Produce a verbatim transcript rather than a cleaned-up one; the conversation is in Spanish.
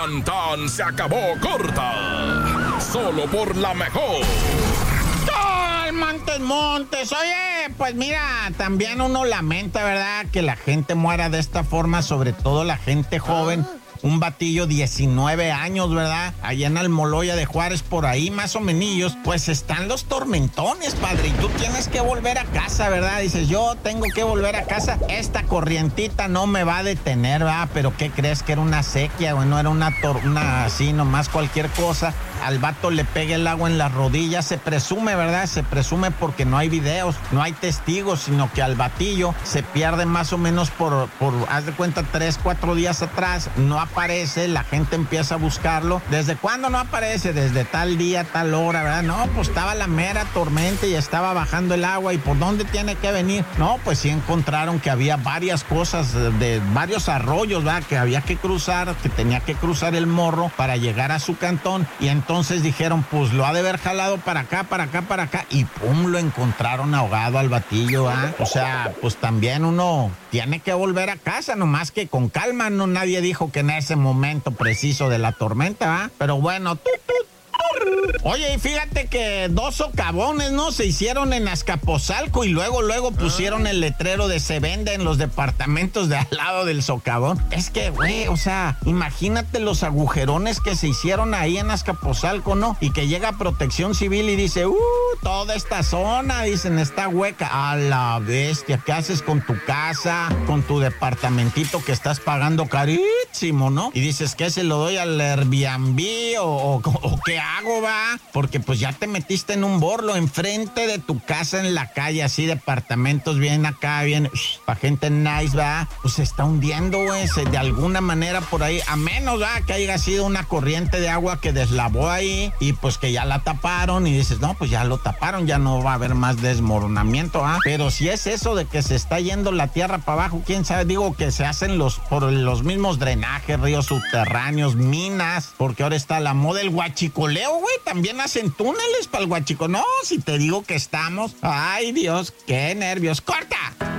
Tan tan se acabó corta. Solo por la mejor. Montes, Montes, oye, pues mira, también uno lamenta, ¿verdad?, que la gente muera de esta forma, sobre todo la gente joven. Un batillo, diecinueve años, ¿verdad? Allá en Almoloya de Juárez, por ahí más o menos, pues están los tormentones, padre, y tú tienes que volver a casa, ¿verdad? Dices, yo tengo que volver a casa, esta corrientita no me va a detener, ¿verdad? Pero ¿qué crees? Que era una sequía, güey, no era una, tor una así, nomás cualquier cosa. Al vato le pega el agua en las rodillas, se presume, ¿verdad? Se presume porque no hay videos, no hay testigos, sino que al batillo se pierde más o menos por, por haz de cuenta, tres, cuatro días atrás, no aparece, la gente empieza a buscarlo. ¿Desde cuándo no aparece? Desde tal día, tal hora, ¿verdad? No, pues estaba la mera tormenta y estaba bajando el agua. ¿Y por dónde tiene que venir? No, pues sí encontraron que había varias cosas, de, de varios arroyos, ¿verdad?, que había que cruzar, que tenía que cruzar el morro para llegar a su cantón. Y entonces dijeron, pues lo ha de haber jalado para acá, para acá, para acá. Y pum, lo encontraron ahogado al batillo, ¿ah? O sea, pues también uno tiene que volver a casa, nomás que con calma. No, nadie dijo que en ese momento preciso de la tormenta, ¿ah? Pero bueno, tut, tut. Oye, y fíjate que dos socavones, ¿no?, se hicieron en Azcapotzalco y luego, luego pusieron el letrero de se vende en los departamentos de al lado del socavón. Es que, güey, o sea, imagínate los agujerones que se hicieron ahí en Azcapotzalco, ¿no? Y que llega Protección Civil y dice, uh, toda esta zona, dicen, está hueca. A la bestia, ¿qué haces con tu casa, con tu departamentito que estás pagando carísimo, ¿no? Y dices, ¿qué, se lo doy al Airbnb o, o, o qué hago, va? Porque pues ya te metiste en un borlo enfrente de tu casa en la calle, así departamentos bien acá, bien, para gente nice, va, pues se está hundiendo, güey, de alguna manera por ahí, a menos, va, que haya sido una corriente de agua que deslavó ahí y pues que ya la taparon y dices, no, pues ya lo taparon, ya no va a haber más desmoronamiento, ah, pero si es eso de que se está yendo la tierra para abajo, quién sabe, digo que se hacen los, por los mismos drenajes, ríos subterráneos, minas, porque ahora está la moda del guachicoleo, güey, también hacen túneles para el guachico. No, si te digo que estamos, ay Dios, qué nervios. ¡Corta!